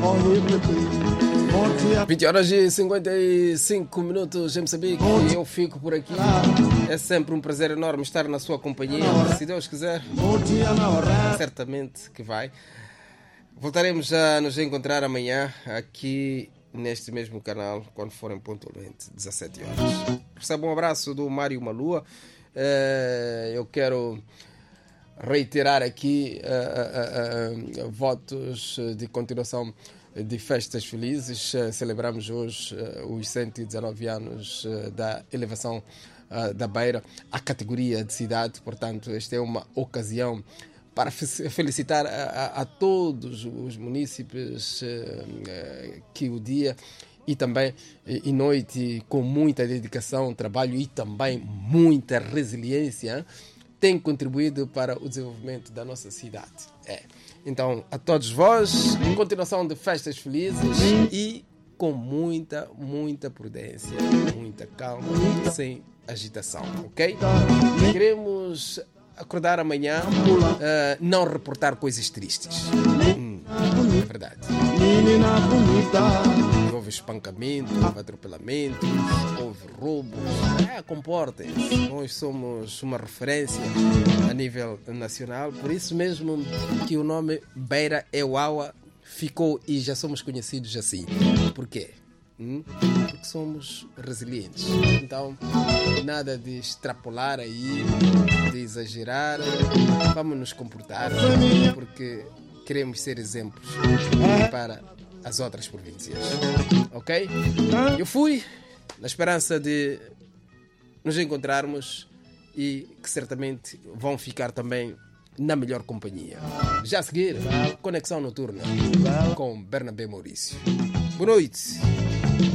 20 horas e 55 minutos em Moçambique. Eu fico por aqui. É sempre um prazer enorme estar na sua companhia. Se Deus quiser, certamente que vai. Voltaremos a nos encontrar amanhã aqui neste mesmo canal, quando forem pontualmente 17 horas. Receba um abraço do Mário Malua. Eu quero reiterar aqui votos de continuação de festas felizes. Celebramos hoje os 119 anos da elevação da Beira à categoria de cidade. Portanto, esta é uma ocasião para felicitar a todos os munícipes que o dia e também e noite, com muita dedicação, trabalho e também muita resiliência, tem contribuído para o desenvolvimento da nossa cidade. Então, a todos vós, continuação de festas felizes e com muita prudência, muita calma, sem agitação, ok? Queremos acordar amanhã, não reportar coisas tristes. É verdade. Houve espancamento, houve atropelamento, houve roubos. Comportem-se. Nós somos uma referência a nível nacional. Por isso mesmo que o nome Beira Euaua ficou e já somos conhecidos assim. Por quê? Porque somos resilientes. Então, nada de extrapolar aí, de exagerar. Vamos nos comportar, porque queremos ser exemplos para as outras províncias. Ok? Eu fui na esperança de nos encontrarmos e que certamente vão ficar também na melhor companhia. Já a seguir, Conexão Noturna com Bernabé Maurício. Boa noite.